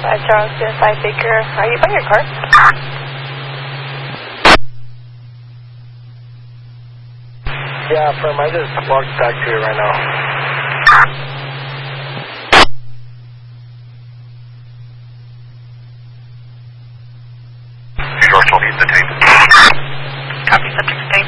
Charles, 5 Baker. Are you by your car? Yeah, firm. I just walked back to it right now. George will be detained. Copy, subject